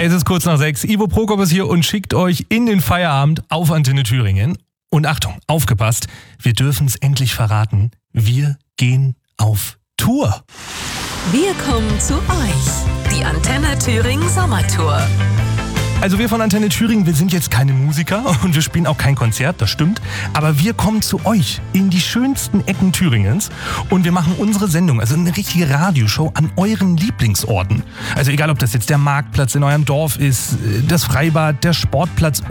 Es ist kurz nach 6. Ivo Prokop ist hier und schickt euch in den Feierabend auf Antenne Thüringen. Und Achtung, aufgepasst, wir dürfen es endlich verraten. Wir gehen auf Tour. Wir kommen zu euch. Die Antenne Thüringen Sommertour. Also wir von Antenne Thüringen, wir sind jetzt keine Musiker und wir spielen auch kein Konzert, das stimmt. Aber wir kommen zu euch in die schönsten Ecken Thüringens und wir machen unsere Sendung, also eine richtige Radioshow an euren Lieblingsorten. Also egal, ob das jetzt der Marktplatz in eurem Dorf ist, das Freibad, der Sportplatz